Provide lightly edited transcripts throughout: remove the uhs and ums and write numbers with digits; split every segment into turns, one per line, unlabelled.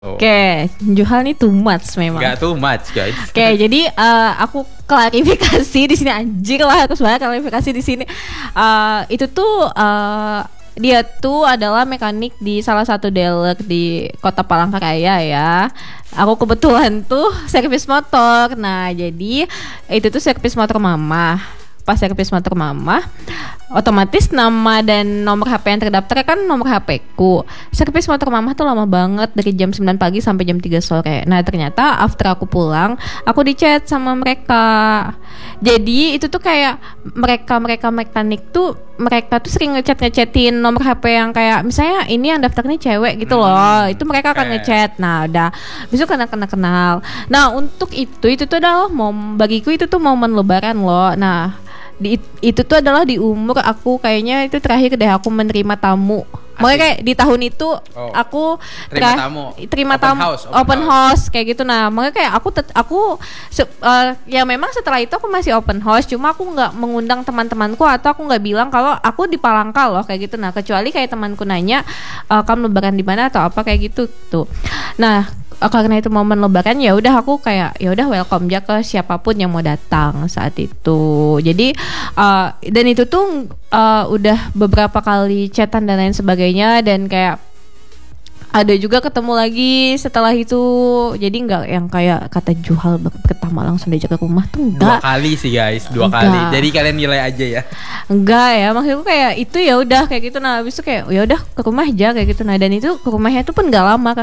Oke, Juhal nih too much memang.
Gak too much guys.
Oke, jadi aku klarifikasi di sini anjir lah, aku sebenarnya klarifikasi di sini. Itu tuh dia tuh adalah mekanik di salah satu dealer di Kota Palangkaraya ya. Aku kebetulan tuh servis motor. Nah, jadi itu tuh servis motor mama. Pas servis motor mama, otomatis nama dan nomor HP yang terdaftar kan nomor HP ku. Servis motor mama tuh lama banget, dari jam 9 pagi sampai jam 3 sore. Nah, ternyata after aku pulang, aku di chat sama mereka. Jadi itu tuh kayak mereka mekanik tuh, mereka tuh sering ngechatin nomor HP yang kayak misalnya ini yang daftarnya cewek gitu loh. Itu mereka akan ngechat. Nah, udah besok kenal. Nah, untuk itu tuh adalah bagiku itu tuh momen lebaran loh. Nah, itu tuh adalah di umur aku kayaknya itu terakhir deh aku menerima tamu. Makanya kayak di tahun itu aku terima tamu open house kayak gitu. Nah, makanya kayak aku ya memang setelah itu aku masih open house, cuma aku nggak mengundang teman-temanku atau aku nggak bilang kalau aku di Palangka loh kayak gitu. Nah, kecuali kayak temanku nanya kamu lebaran di mana atau apa kayak gitu tuh. Nah, karena itu momen lebaran ya udah aku kayak ya udah welcome aja ke siapapun yang mau datang saat itu. Jadi dan itu tuh udah beberapa kali chatan dan lain sebagainya, dan kayak ada juga ketemu lagi setelah itu. Jadi nggak yang kayak kata Juhal pertama langsung diajak ke rumah tuh enggak.
2 kali sih guys, 2 kali. Jadi kalian nilai aja ya.
Enggak ya, maksudku kayak itu ya udah kayak gitu. Nah, habis itu kayak ya udah ke rumah aja kayak gitu. Nah, dan itu ke rumahnya tuh pun nggak lama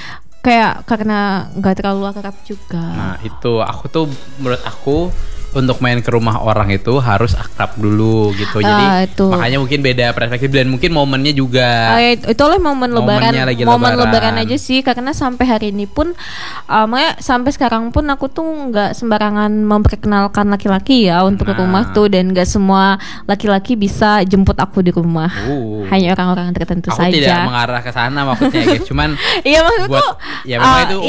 karena nggak terlalu akrab juga.
Nah, itu menurut aku untuk main ke rumah orang itu harus akrab dulu gitu. Jadi makanya mungkin beda perspektif dan mungkin momennya juga.
Itu oleh momen lebaran aja sih, karena sampai hari ini pun makanya sampai sekarang pun aku tuh nggak sembarangan memperkenalkan laki-laki ya untuk ke rumah tuh, dan nggak semua laki-laki bisa jemput aku di rumah. Hanya orang-orang tertentu saja.
Aku tidak mengarah ke sana maksudnya guys. Cuman
iya maksudku
ya memang itu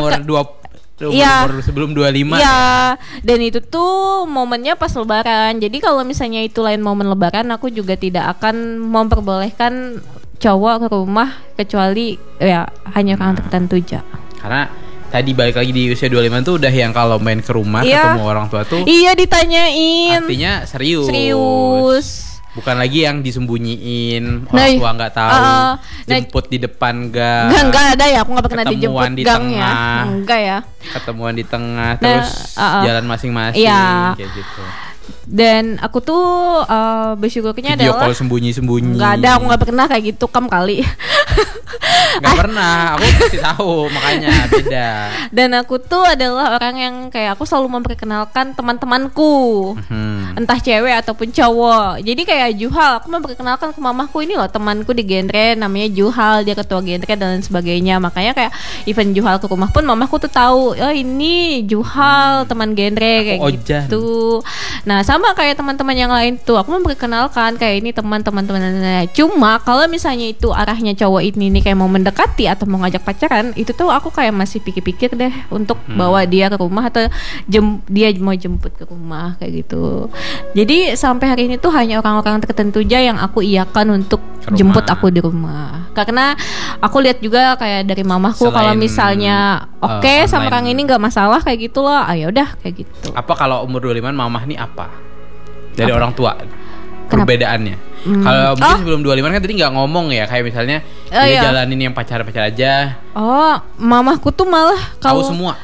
umur sebelum 25
ya. Dan itu tuh momennya pas lebaran. Jadi kalau misalnya itu lain momen lebaran, aku juga tidak akan memperbolehkan cowok ke rumah kecuali ya hanya orang tertentu aja.
Karena tadi balik lagi di usia 25 tuh udah yang kalau main ke rumah ketemu orang tua tuh ditanyain. Artinya serius. Bukan lagi yang disembunyiin, orang tua nggak tahu, jemput di depan
nggak ada ya, aku nggak pernah dijemput
di
gang
tengah,
ya, enggak ya.
Ketemuan di tengah, terus jalan masing-masing, kayak gitu.
Dan aku tuh bersyukurnya
video
adalah
call sembunyi-sembunyi.
Nggak ada, aku nggak pernah kayak gitu kali.
Nggak pernah, aku pasti tahu, makanya beda.
Dan aku tuh adalah orang yang kayak aku selalu memperkenalkan teman-temanku, entah cewek ataupun cowok. Jadi kayak Juhal, aku memperkenalkan ke mamaku, ini loh temanku di genre namanya Juhal, dia ketua genre dan lain sebagainya. Makanya kayak even Juhal ke rumah pun mamaku tuh tahu, oh ini Juhal teman genre kayak gitu. Nah, sama kayak teman-teman yang lain tuh, aku memperkenalkan kayak ini teman-teman. Cuma kalau misalnya itu arahnya cowok ini kayak mau mendekati atau mau ngajak pacaran, itu tuh aku kayak masih pikir-pikir deh untuk bawa dia ke rumah atau dia mau jemput ke rumah kayak gitu. Jadi sampai hari ini tuh hanya orang-orang tertentu aja yang aku iakan untuk jemput aku di rumah. Karena aku lihat juga kayak dari mamaku, kalau misalnya sama orang ini nggak masalah kayak gitu loh, ya udah kayak gitu.
Apa kalau umur 25 mamah nih apa? Dari orang tua perbedaannya. Kalau mungkin sebelum 25 kan tadi nggak ngomong ya, kayak misalnya dia jalanin yang pacar-pacar aja.
Mamahku tuh malah
tahu semua.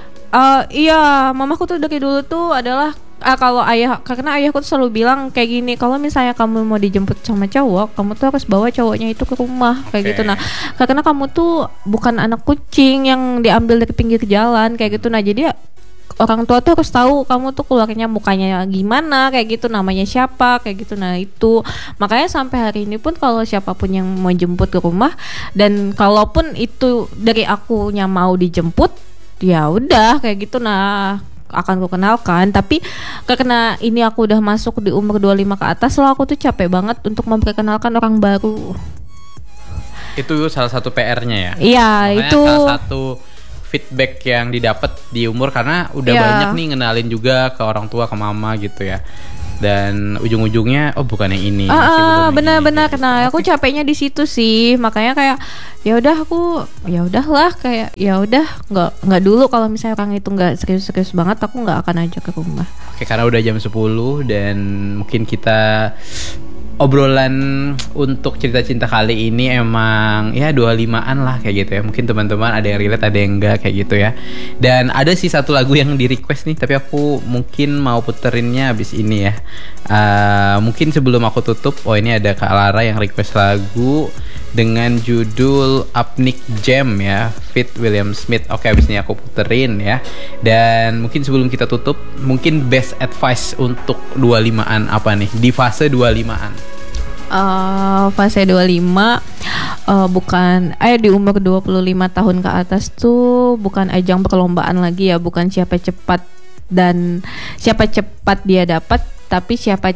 Iya, mamahku tuh dari dulu tuh adalah kalau karena ayahku tuh selalu bilang kayak gini, kalau misalnya kamu mau dijemput sama cowok, kamu tuh harus bawa cowoknya itu ke rumah kayak gitu. Nah, karena kamu tuh bukan anak kucing yang diambil dari pinggir jalan kayak gitu. Nah, jadi orang tua tuh harus tahu kamu tuh keluarnya mukanya gimana kayak gitu, namanya siapa kayak gitu. Nah, itu makanya sampai hari ini pun kalau siapapun yang mau jemput ke rumah, dan kalaupun itu dari akunya mau dijemput, ya udah kayak gitu. Nah, akan ku kenalkan. Tapi karena ini aku udah masuk di umur 25 ke atas loh, aku tuh capek banget untuk memperkenalkan orang baru.
Itu salah satu PR-nya ya.
Iya, itu
salah satu feedback yang didapat di umur, karena udah banyak nih ngenalin juga ke orang tua, ke mama gitu ya. dan ujung-ujungnya bukan yang ini.
Benar-benar. Nah, aku capeknya di situ sih. Makanya kayak ya udahlah kayak ya udah nggak dulu kalau misalnya orang itu nggak serius-serius banget aku nggak akan ajak ke rumah.
Oke, karena udah jam 10 dan mungkin kita obrolan untuk cerita cinta kali ini emang ya 25-an lah kayak gitu ya. Mungkin teman-teman ada yang relate, ada yang enggak kayak gitu ya. Dan ada sih satu lagu yang di request nih, tapi aku mungkin mau puterinnya abis ini ya. Mungkin sebelum aku tutup, ini ada Kak Lara yang request lagu dengan judul Upnick Jam ya, feat William Smith. Oke, abis ini aku puterin ya. Dan mungkin sebelum kita tutup, mungkin best advice untuk 25-an apa nih? Di fase 25-an.
Fase 25 bukan di umur 25 tahun ke atas tuh bukan ajang perlombaan lagi ya, bukan siapa cepat dia dapat, tapi siapa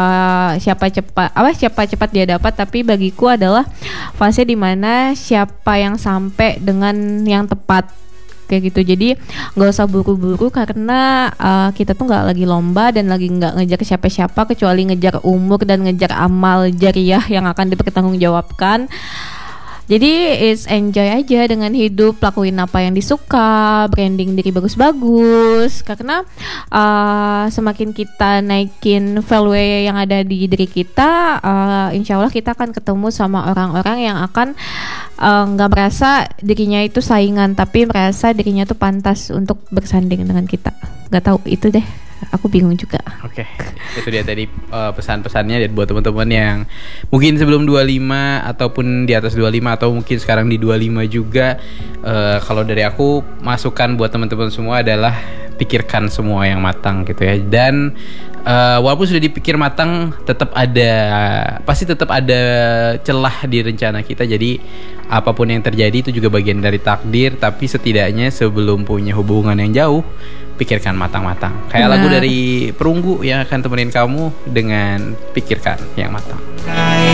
cepat dia dapat, tapi bagiku adalah fase dimana siapa yang sampai dengan yang tepat kayak gitu. Jadi nggak usah buru-buru karena kita tuh nggak lagi lomba dan lagi nggak ngejar siapa-siapa kecuali ngejar umur dan ngejar amal jariah yang akan dipertanggungjawabkan. Jadi enjoy aja dengan hidup, lakuin apa yang disuka, branding diri bagus-bagus. Karena semakin kita naikin value yang ada di diri kita, insya Allah kita akan ketemu sama orang-orang yang akan nggak merasa dirinya itu saingan, tapi merasa dirinya tuh pantas untuk bersanding dengan kita. Nggak tahu itu deh. Aku bingung juga.
Oke, itu dia tadi pesan-pesannya buat teman-teman yang mungkin sebelum 25 ataupun di atas 25 atau mungkin sekarang di 25 juga. Kalau dari aku, masukan buat teman-teman semua adalah pikirkan semua yang matang gitu ya. Dan walaupun sudah dipikir matang, pasti tetap ada celah di rencana kita. Jadi apapun yang terjadi itu juga bagian dari takdir. Tapi setidaknya sebelum punya hubungan yang jauh, pikirkan matang-matang. Kayak lagu dari Perunggu yang akan temenin kamu dengan pikirkan yang matang.